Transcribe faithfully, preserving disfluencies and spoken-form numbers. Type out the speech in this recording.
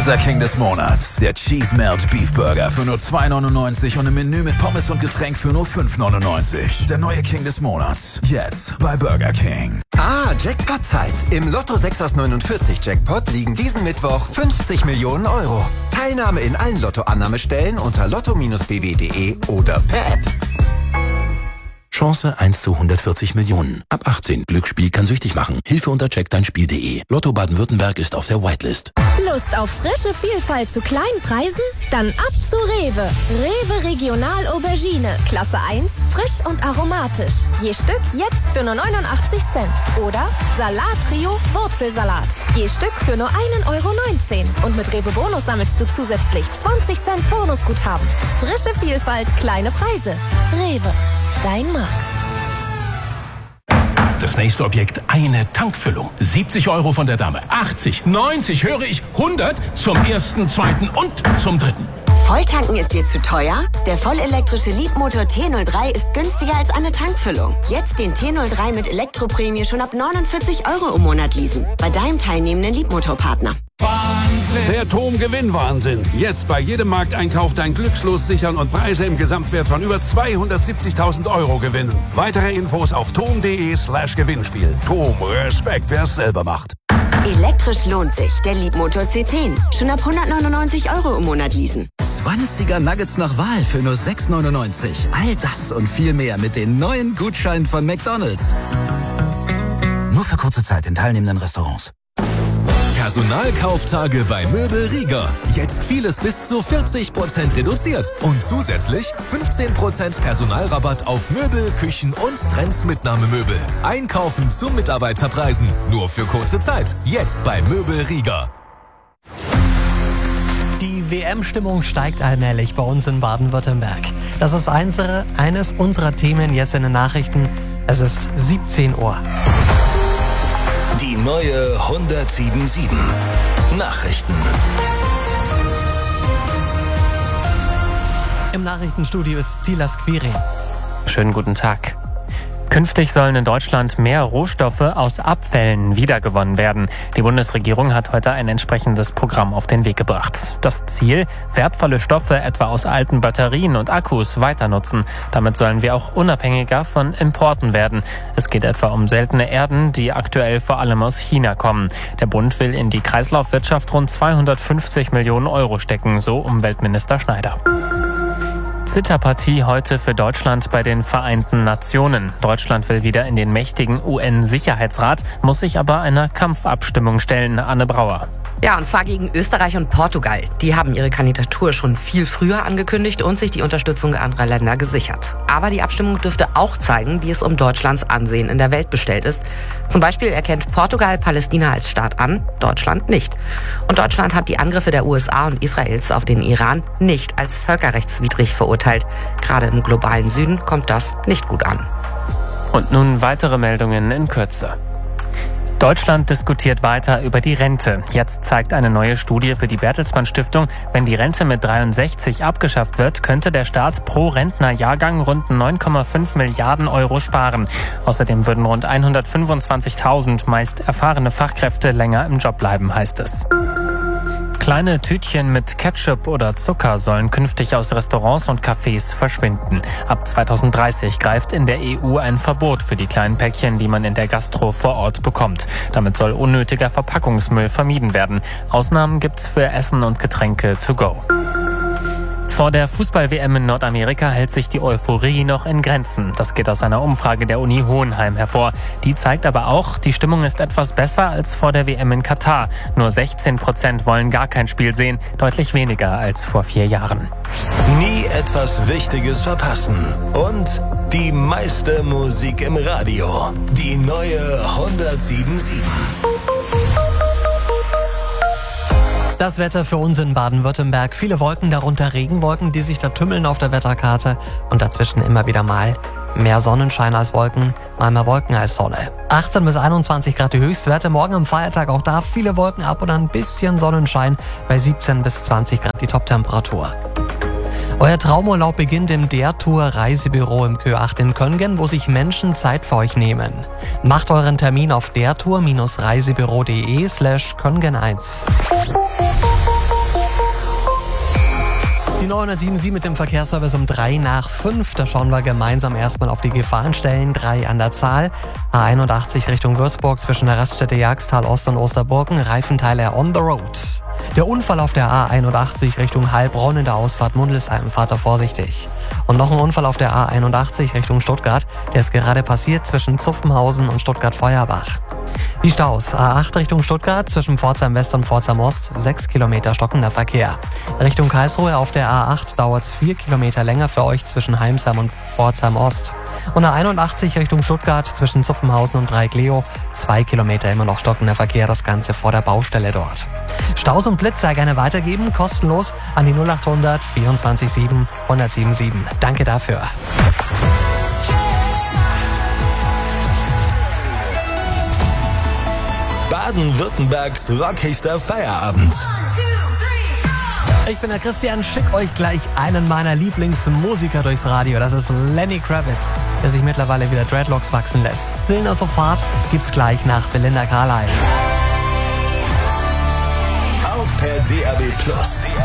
Unser King des Monats, der Cheese Melt Beef Burger für nur zwei neunundneunzig und im Menü mit Pommes und Getränk für nur fünf neunundneunzig. Der neue King des Monats, jetzt bei Burger King. Ah, Jackpot-Zeit. Im Lotto sechs aus neunundvierzig Jackpot liegen diesen Mittwoch fünfzig Millionen Euro. Teilnahme in allen Lotto-Annahmestellen unter lotto Bindestrich b w punkt de oder per App. Chance eins zu hundertvierzig Millionen. Ab achtzehn. Glücksspiel kann süchtig machen. Hilfe unter check dein spiel punkt de. Lotto Baden-Württemberg ist auf der Whitelist. Lust auf frische Vielfalt zu kleinen Preisen? Dann ab zu Rewe. Rewe Regional Aubergine. Klasse eins, frisch und aromatisch. Je Stück jetzt für nur neunundachtzig Cent. Oder Salat Trio Wurzelsalat. Je Stück für nur ein Euro neunzehn. Und mit Rewe Bonus sammelst du zusätzlich zwanzig Cent Bonusguthaben. Frische Vielfalt, kleine Preise. Rewe. Dein Markt. Das nächste Objekt, eine Tankfüllung. siebzig Euro von der Dame. achtzig, neunzig, höre ich, hundert zum ersten, zweiten und zum dritten. Volltanken ist dir zu teuer? Der vollelektrische Leapmotor T null drei ist günstiger als eine Tankfüllung. Jetzt den T null drei mit Elektroprämie schon ab neunundvierzig Euro im Monat leasen. Bei deinem teilnehmenden Leapmotor-Partner. Der T O M Gewinnwahnsinn. Jetzt bei jedem Markteinkauf dein Glückslos sichern und Preise im Gesamtwert von über zweihundertsiebzigtausend Euro gewinnen. Weitere Infos auf tom.de slash Gewinnspiel. T O M, Respekt, wer es selber macht. Elektrisch lohnt sich. Der Leapmotor C zehn. Schon ab hundertneunundneunzig Euro im Monat leasen. zwanziger Nuggets nach Wahl für nur sechs neunundneunzig. All das und viel mehr mit den neuen Gutscheinen von McDonald's. Nur für kurze Zeit in teilnehmenden Restaurants. Personalkauftage bei Möbel Rieger. Jetzt vieles bis zu vierzig Prozent reduziert. Und zusätzlich fünfzehn Prozent Personalrabatt auf Möbel, Küchen und Trends-Mitnahmemöbel. Einkaufen zu Mitarbeiterpreisen. Nur für kurze Zeit. Jetzt bei Möbel Rieger. Die W M-Stimmung steigt allmählich bei uns in Baden-Württemberg. Das ist eins, eines unserer Themen jetzt in den Nachrichten. Es ist siebzehn Uhr. Die neue hundertsiebenundsiebzig. Nachrichten. Im Nachrichtenstudio ist Silas Quiring. Schönen guten Tag. Künftig sollen in Deutschland mehr Rohstoffe aus Abfällen wiedergewonnen werden. Die Bundesregierung hat heute ein entsprechendes Programm auf den Weg gebracht. Das Ziel: wertvolle Stoffe etwa aus alten Batterien und Akkus weiter nutzen. Damit sollen wir auch unabhängiger von Importen werden. Es geht etwa um seltene Erden, die aktuell vor allem aus China kommen. Der Bund will in die Kreislaufwirtschaft rund zweihundertfünfzig Millionen Euro stecken, so Umweltminister Schneider. Zitterpartie heute für Deutschland bei den Vereinten Nationen. Deutschland will wieder in den mächtigen U N-Sicherheitsrat, muss sich aber einer Kampfabstimmung stellen. Anne Brauer. Ja, und zwar gegen Österreich und Portugal. Die haben ihre Kandidatur schon viel früher angekündigt und sich die Unterstützung anderer Länder gesichert. Aber die Abstimmung dürfte auch zeigen, wie es um Deutschlands Ansehen in der Welt bestellt ist. Zum Beispiel erkennt Portugal Palästina als Staat an, Deutschland nicht. Und Deutschland hat die Angriffe der U S A und Israels auf den Iran nicht als völkerrechtswidrig verurteilt. Gerade im globalen Süden kommt das nicht gut an. Und nun weitere Meldungen in Kürze. Deutschland diskutiert weiter über die Rente. Jetzt zeigt eine neue Studie für die Bertelsmann Stiftung, wenn die Rente mit dreiundsechzig abgeschafft wird, könnte der Staat pro Rentnerjahrgang rund neun Komma fünf Milliarden Euro sparen. Außerdem würden rund hundertfünfundzwanzigtausend meist erfahrene Fachkräfte länger im Job bleiben, heißt es. Kleine Tütchen mit Ketchup oder Zucker sollen künftig aus Restaurants und Cafés verschwinden. Ab zweitausenddreißig greift in der E U ein Verbot für die kleinen Päckchen, die man in der Gastro vor Ort bekommt. Damit soll unnötiger Verpackungsmüll vermieden werden. Ausnahmen gibt's für Essen und Getränke to go. Vor der Fußball-W M in Nordamerika hält sich die Euphorie noch in Grenzen. Das geht aus einer Umfrage der Uni Hohenheim hervor. Die zeigt aber auch, die Stimmung ist etwas besser als vor der W M in Katar. Nur sechzehn Prozent wollen gar kein Spiel sehen, deutlich weniger als vor vier Jahren. Nie etwas Wichtiges verpassen. Und die meiste Musik im Radio. Die neue hundertsiebenundsiebzig. Das Wetter für uns in Baden-Württemberg. Viele Wolken, darunter Regenwolken, die sich da tümmeln auf der Wetterkarte. Und dazwischen immer wieder mal mehr Sonnenschein als Wolken, mal mehr Wolken als Sonne. achtzehn bis einundzwanzig Grad die Höchstwerte. Morgen am Feiertag auch da viele Wolken ab und ein bisschen Sonnenschein. Bei siebzehn bis zwanzig Grad die Toptemperatur. Euer Traumurlaub beginnt im der Tour Reisebüro im Kö acht in Köngen, wo sich Menschen Zeit für euch nehmen. Macht euren Termin auf der Tour Reisebüro punkt de slash Köngen eins. Die neunhundertsiebenundsiebzig mit dem Verkehrsservice um drei nach fünf. Da schauen wir gemeinsam erstmal auf die Gefahrenstellen. Drei an der Zahl. A einundachtzig Richtung Würzburg zwischen der Raststätte Jagstal Ost und Osterburgen. Reifenteile on the road. Der Unfall auf der A einundachtzig Richtung Heilbronn in der Ausfahrt Mundelsheim. Fahrt da vorsichtig. Und noch ein Unfall auf der A einundachtzig Richtung Stuttgart. Der ist gerade passiert zwischen Zuffenhausen und Stuttgart-Feuerbach. Die Staus. A acht Richtung Stuttgart zwischen Pforzheim West und Pforzheim Ost. sechs Kilometer stockender Verkehr. Richtung Karlsruhe auf der A acht dauert es vier Kilometer länger für euch zwischen Heimsheim und Pforzheim Ost. Und A einundachtzig Richtung Stuttgart zwischen Zuffenhausen und Dreikleo. zwei Kilometer immer noch stockender Verkehr, das Ganze vor der Baustelle dort. Staus und Blitz sehr gerne weitergeben, kostenlos an die null achthundert vierundzwanzig sieben hundertsiebenundsiebzig. Danke dafür. Baden-Württembergs rockigster Feierabend. Ich bin der Christian, schick euch gleich einen meiner Lieblingsmusiker durchs Radio. Das ist Lenny Kravitz, der sich mittlerweile wieder Dreadlocks wachsen lässt. Still No So Fart gibt's gleich nach Belinda Carlisle. Auch per D A B Plus.